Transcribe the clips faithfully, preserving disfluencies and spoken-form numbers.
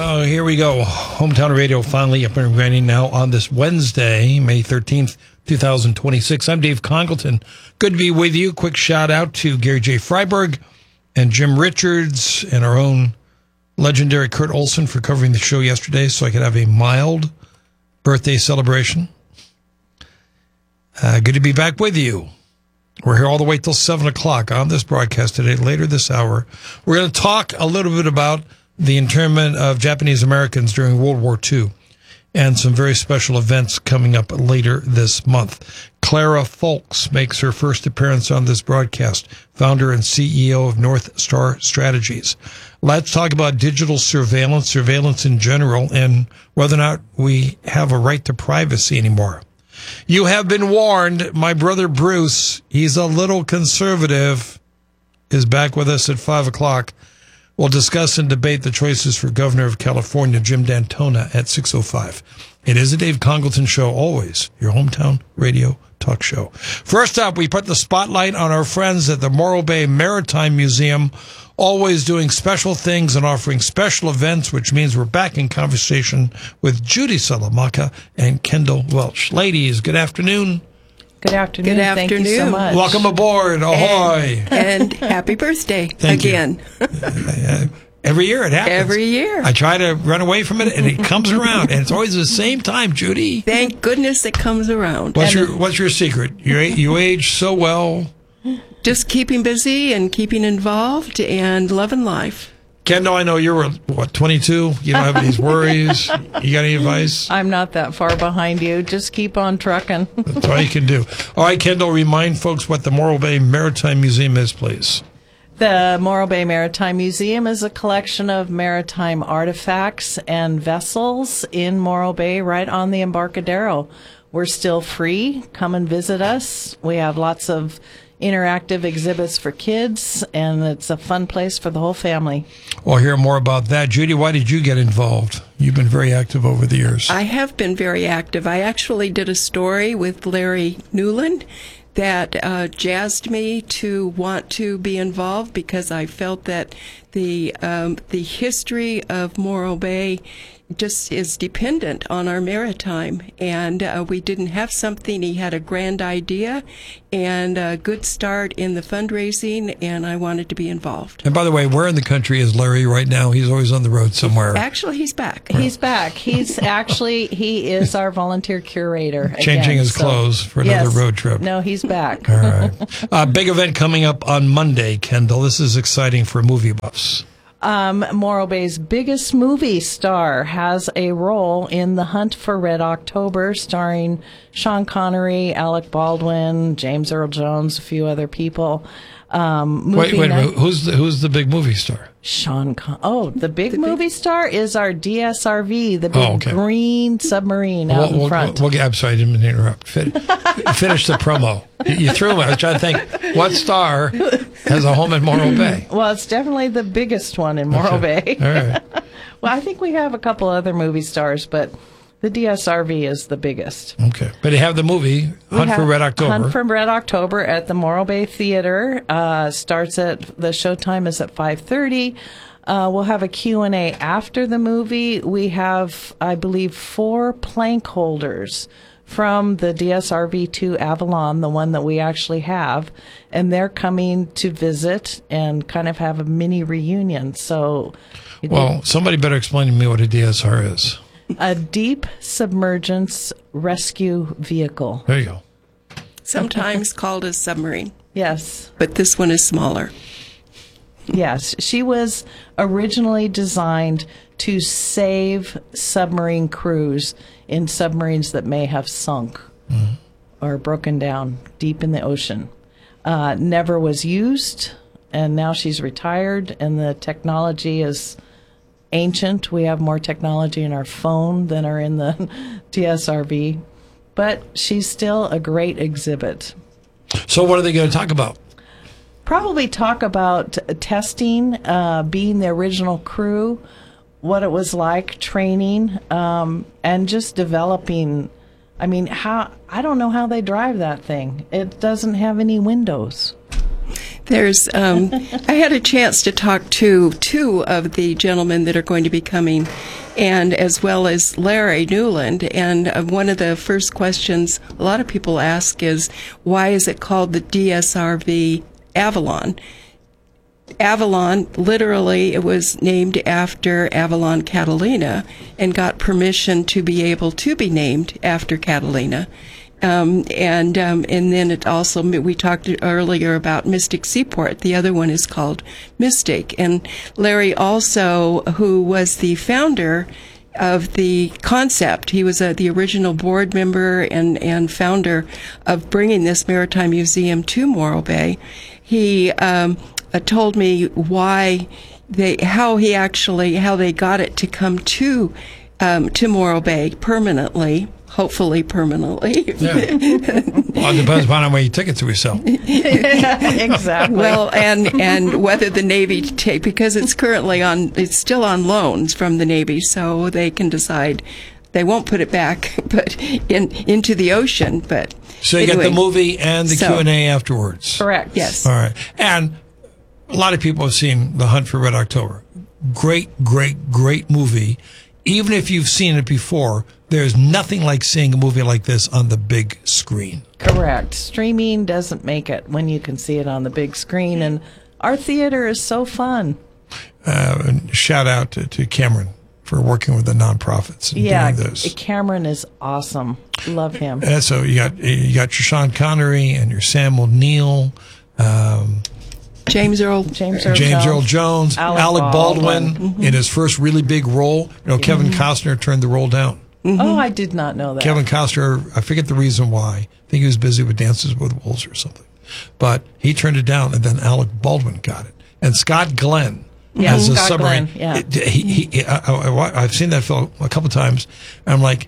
Oh, here we go. Hometown Radio finally up and running now on this Wednesday, May thirteenth, twenty twenty-six. I'm Dave Congleton. Good to be with you. Quick shout out to Gary J. Freiberg and Jim Richards and our own legendary Kurt Olson for covering the show yesterday so I could have a mild birthday celebration. Uh, good to be back with you. We're here all the way till seven o'clock on this broadcast today. Later this hour, we're going to talk a little bit about the internment of Japanese Americans during World War Two and some very special events coming up later this month. Clara Folks makes her first appearance on this broadcast, founder and C E O of North Star Strategies. Let's talk about digital surveillance, surveillance in general, and whether or not we have a right to privacy anymore. You have been warned. My brother Bruce, he's a little conservative, is back with us at five o'clock. We'll discuss and debate the choices for Governor of California, Jim D'Antona, at six oh five. It is a Dave Congleton show, always your hometown radio talk show. First up, we put the spotlight on our friends at the Morro Bay Maritime Museum, always doing special things and offering special events, which means we're back in conversation with Judy Salamanca and Kendall Welch. Ladies, good afternoon. Good afternoon. Good afternoon. Thank you so much. Welcome aboard. Ahoy. And, and happy birthday Thank again. You. Every year it happens. Every year. I try to run away from it, and it comes around, and it's always the same time, Judy. Thank goodness it comes around. What's your What's your secret? You you age so well. Just keeping busy and keeping involved and loving life. Kendall, I know you're, what, twenty-two? You don't have any worries? You got any advice? I'm not that far behind you. Just keep on trucking. That's all you can do. All right, Kendall, remind folks what the Morro Bay Maritime Museum is, please. The Morro Bay Maritime Museum is a collection of maritime artifacts and vessels in Morro Bay right on the Embarcadero. We're still free. Come and visit us. We have lots of interactive exhibits for kids, and it's a fun place for the whole family. We'll hear more about that. Judy, why did you get involved? You've been very active over the years. I have been very active. I actually did a story with Larry Newland that uh, jazzed me to want to be involved because I felt that the um, the history of Morro Bay just is dependent on our maritime, and uh, we didn't have something. He had a grand idea and a good start in the fundraising, and I wanted to be involved. And by the way, where in the country is Larry right now? He's always on the road somewhere. Actually, he's back. He's back. He's actually, he is our volunteer curator. Again, Changing his so, clothes for another yes, road trip. No, he's back. All right. uh, big event coming up on Monday, Kendall. This is exciting for movie buffs. Um, Morro Bay's biggest movie star has a role in The Hunt for Red October, starring Sean Connery, Alec Baldwin, James Earl Jones, a few other people. Um, wait, wait, night- wait, who's the who's the big movie star? Sean Con- Oh, the big The movie big- star is our D S R V, the big Oh, okay. green submarine out We'll, in we'll, front. we'll, we'll, I'm sorry, I didn't mean to interrupt. Fin- finish the promo. You, you threw me. I was trying to think, what star has a home in Morro Bay? Well, it's definitely the biggest one in Morro Okay. Bay. All right. Well, I think we have a couple other movie stars, but the D S R V is the biggest. Okay. But you have the movie, We Hunt for have Red October. Hunt for Red October at the Morro Bay Theater. Uh, starts at, the showtime is at five thirty. Uh, we'll have a Q and A after the movie. We have, I believe, four plank holders from the D S R V two Avalon, the one that we actually have, and they're coming to visit and kind of have a mini reunion. So, Well, somebody better explain to me what a D S R is. a deep submergence rescue vehicle. There you go. Sometimes called a submarine, Yes. but this one is smaller. Yes, she was originally designed to save submarine crews in submarines that may have sunk Mm-hmm. or broken down deep in the ocean. Uh, never was used, and now she's retired, and the technology is ancient. We have more technology in our phone than are in the D S R V, but she's still a great exhibit. So what are they going to talk about? Probably talk about testing, uh, being the original crew, what it was like training, um, and just developing. I mean, how I don't know how they drive that thing. It doesn't have any windows. There's, um, I had a chance to talk to two of the gentlemen that are going to be coming, and as well as Larry Newland. And uh, one of the first questions a lot of people ask is, why is it called the D S R V Avalon? Avalon, literally, it was named after Avalon Catalina and got permission to be able to be named after Catalina. Um, and um, and then it also, we talked earlier about Mystic Seaport. The other one is called Mystic. And Larry also, who was the founder of the concept, he was uh, the original board member and, and founder of bringing this maritime museum to Morro Bay. He um, uh, told me why they, how he actually, how they got it to come to um, to Morro Bay permanently. Hopefully permanently. Yeah. Well, it depends upon how many tickets we sell. Exactly. Well, and and whether the Navy take, because it's currently on, it's still on loans from the Navy, so they can decide they won't put it back, but in into the ocean. But so you anyway, get the movie and the so, Q and A afterwards. Correct. Yes. All right, and a lot of people have seen The Hunt for Red October. Great, great, great movie. Even if you've seen it before, there's nothing like seeing a movie like this on the big screen. Correct. Streaming doesn't make it when you can see it on the big screen, and our theater is so fun. Uh, and shout out to, to Cameron for working with the nonprofits and Yeah, doing this. Cameron is awesome. Love him. And so you got you got your Sean Connery and your Sam O'Neill, um, James Earl James Earl James Jones. Earl Jones, Alec Alec Baldwin, Baldwin. Mm-hmm. in his first really big role. You know, Kevin Costner turned the role down. Mm-hmm. Oh, I did not know that. Kevin Costner, I forget the reason why. I think he was busy with Dances with Wolves or something. But he turned it down, and then Alec Baldwin got it. And Scott Glenn Yeah, as a Scott submarine. Glenn, yeah. It- he, he, I, I, I've seen that film a couple times, and I'm like,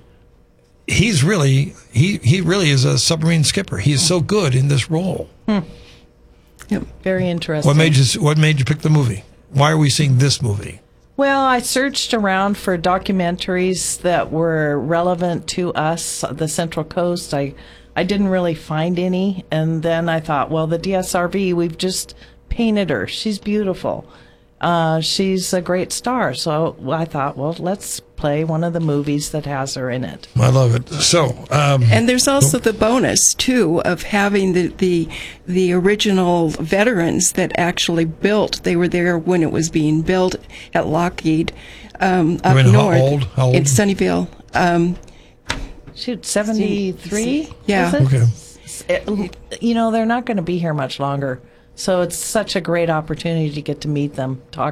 he's really, he, he really is a submarine skipper. He is so good in this role. Hmm. Yep. Very interesting. What made you, what made you pick the movie? Why are we seeing this movie? Well, I searched around for documentaries that were relevant to us, the Central Coast. I, I didn't really find any. And then I thought, well, the D S R V, we've just painted her. She's beautiful. Uh, she's a great star. So I thought, well, let's play one of the movies that has her in it. I love it. So, um, And there's also the bonus too of having the, the the original veterans that actually built. They were there when it was being built at Lockheed um, up mean, how north old? How old? in Sunnyvale. Um, Shoot, seventy-three? Yeah. Was it? okay. It- you know, they're not going to be here much longer. So it's such a great opportunity to get to meet them, talk